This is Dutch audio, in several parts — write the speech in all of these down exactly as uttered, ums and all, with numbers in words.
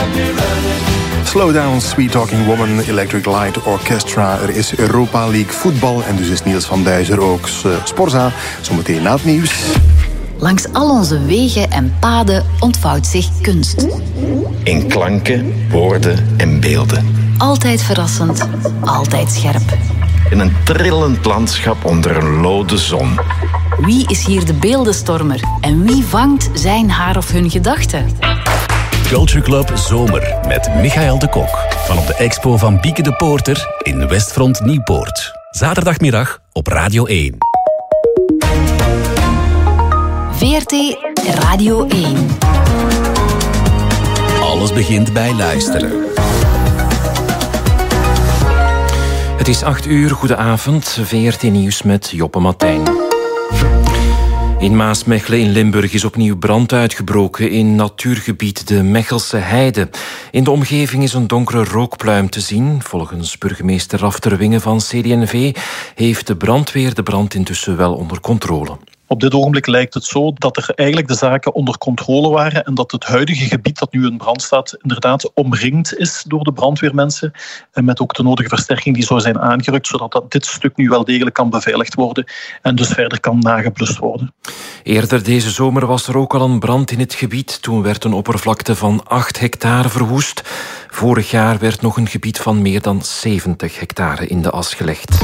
Slow Down, Sweet Talking Woman, Electric Light Orchestra. Er is Europa League voetbal en dus is Niels van Duizer ook uh, Sporza. Zometeen na het nieuws. Langs al onze wegen en paden ontvouwt zich kunst. In klanken, woorden en beelden. Altijd verrassend, altijd scherp. In een trillend landschap onder een lode zon. Wie is hier de beeldenstormer en wie vangt zijn haar of hun gedachten? Culture Club Zomer met Michael de Kok. Van op de expo van Bieke de Poorter in Westfront Nieuwpoort. Zaterdagmiddag op Radio één. V R T Radio één. Alles begint bij luisteren. Het is acht uur, goedenavond. V R T Nieuws met Joppe Martijn. In Maasmechelen in Limburg is opnieuw brand uitgebroken in natuurgebied de Mechelse Heide. In de omgeving is een donkere rookpluim te zien. Volgens burgemeester Raf Terwinge van C D N V heeft de brandweer de brand intussen wel onder controle. Op dit ogenblik lijkt het zo dat er eigenlijk de zaken onder controle waren en dat het huidige gebied dat nu in brand staat inderdaad omringd is door de brandweermensen en met ook de nodige versterking die zou zijn aangerukt, zodat dat dit stuk nu wel degelijk kan beveiligd worden en dus verder kan nageblust worden. Eerder deze zomer was er ook al een brand in het gebied. Toen werd een oppervlakte van acht hectare verwoest. Vorig jaar werd nog een gebied van meer dan zeventig hectare in de as gelegd.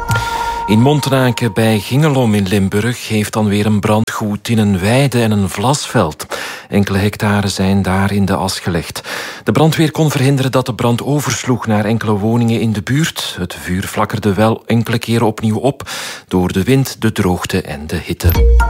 In Montenaken bij Gingelom in Limburg heeft dan weer een brand gewoed in een weide en een vlasveld. Enkele hectare zijn daar in de as gelegd. De brandweer kon verhinderen dat de brand oversloeg naar enkele woningen in de buurt. Het vuur flakkerde wel enkele keren opnieuw op door de wind, de droogte en de hitte.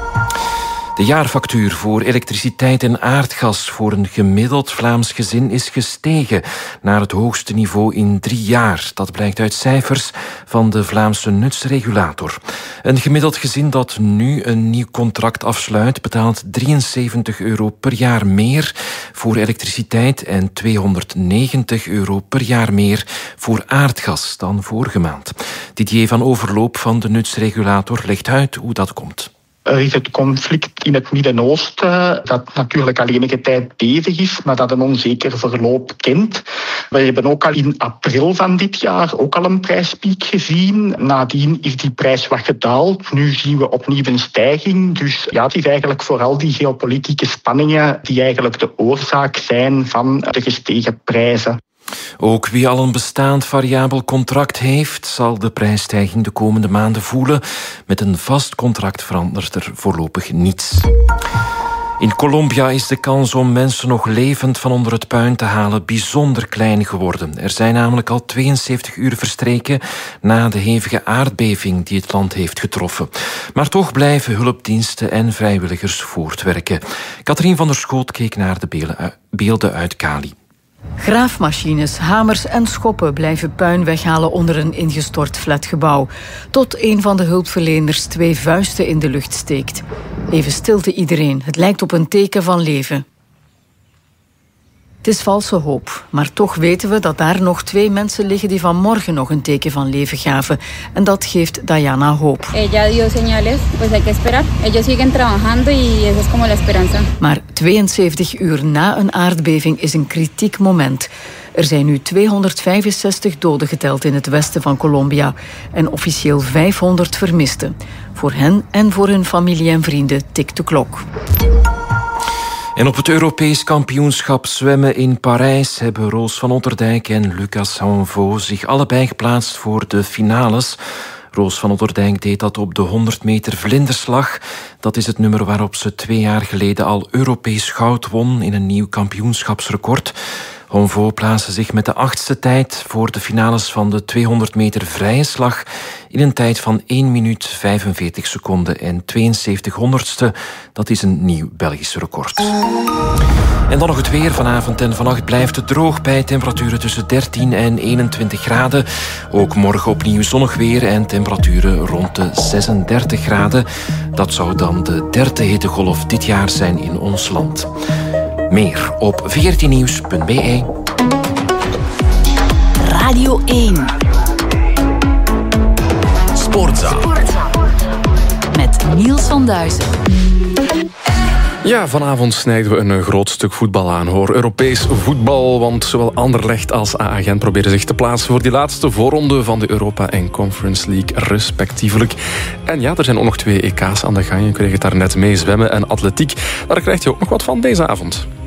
De jaarfactuur voor elektriciteit en aardgas voor een gemiddeld Vlaams gezin is gestegen naar het hoogste niveau in drie jaar. Dat blijkt uit cijfers van de Vlaamse nutsregulator. Een gemiddeld gezin dat nu een nieuw contract afsluit betaalt drieënzeventig euro per jaar meer voor elektriciteit en tweehonderdnegentig euro per jaar meer voor aardgas dan vorige maand. Didier van Overloop van de nutsregulator legt uit hoe dat komt. Er is het conflict in het Midden-Oosten, dat natuurlijk al enige tijd bezig is, maar dat een onzeker verloop kent. We hebben ook al in april van dit jaar ook al een prijspiek gezien. Nadien is die prijs wat gedaald. Nu zien we opnieuw een stijging. Dus ja, het is eigenlijk vooral die geopolitieke spanningen die eigenlijk de oorzaak zijn van de gestegen prijzen. Ook wie al een bestaand variabel contract heeft, zal de prijsstijging de komende maanden voelen. Met een vast contract verandert er voorlopig niets. In Colombia is de kans om mensen nog levend van onder het puin te halen bijzonder klein geworden. Er zijn namelijk al tweeënzeventig uur verstreken na de hevige aardbeving die het land heeft getroffen. Maar toch blijven hulpdiensten en vrijwilligers voortwerken. Katrien van der Schoot keek naar de beelden uit Cali. Graafmachines, hamers en schoppen blijven puin weghalen onder een ingestort flatgebouw. Tot een van de hulpverleners twee vuisten in de lucht steekt. Even stilte iedereen. Het lijkt op een teken van leven. Het is valse hoop, maar toch weten we dat daar nog twee mensen liggen die vanmorgen nog een teken van leven gaven. En dat geeft Diana hoop. Ella dio señales, pues hay que esperar. Ellos siguen trabajando y eso es como la esperanza. Maar tweeënzeventig uur na een aardbeving is een kritiek moment. Er zijn nu tweehonderdvijfenzestig doden geteld in het westen van Colombia en officieel vijfhonderd vermisten. Voor hen en voor hun familie en vrienden tikt de klok. En op het Europees kampioenschap zwemmen in Parijs hebben Roos van Otterdijk en Lucas Honneau zich allebei geplaatst voor de finales. Roos van Otterdijk deed dat op de honderd meter vlinderslag. Dat is het nummer waarop ze twee jaar geleden al Europees goud won in een nieuw kampioenschapsrecord. Honneau plaatste zich met de achtste tijd voor de finales van de tweehonderd meter vrije slag in een tijd van één minuut vijfenveertig seconden en tweeënzeventig honderdste. Dat is een nieuw Belgisch record. En dan nog het weer. Vanavond en vannacht blijft het droog bij temperaturen tussen dertien en eenentwintig graden. Ook morgen opnieuw zonnig weer en temperaturen rond de zesendertig graden. Dat zou dan de derde hittegolf dit jaar zijn in ons land. Meer op v r t nieuws punt b e. Radio één. Sportza. Met Niels van Duizen. Ja, vanavond snijden we een groot stuk voetbal aan, hoor. Europees voetbal, want zowel Anderlecht als A A Gent proberen zich te plaatsen voor die laatste voorronde van de Europa en Conference League, respectievelijk. En ja, er zijn ook nog twee E K's aan de gang. Je kreeg het daar net mee, zwemmen en atletiek. Daar krijg je ook nog wat van deze avond.